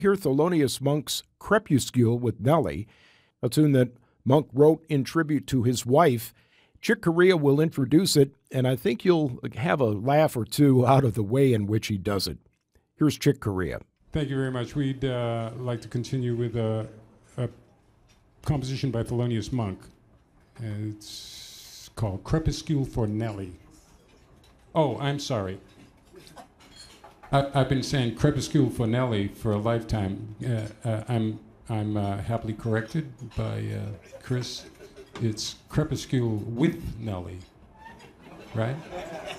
Hear Thelonious Monk's Crepuscule with Nellie, a tune that Monk wrote in tribute to his wife. Chick Corea will introduce it, and I think you'll have a laugh or two out of the way in which he does it. Here's Chick Corea. Thank you very much. We'd like to continue with a composition by Thelonious Monk. It's called Crepuscule for Nellie. Oh, I'm sorry. I've been saying Crepuscule for Nellie for a lifetime. I'm happily corrected by Chris. It's Crepuscule with Nellie, right?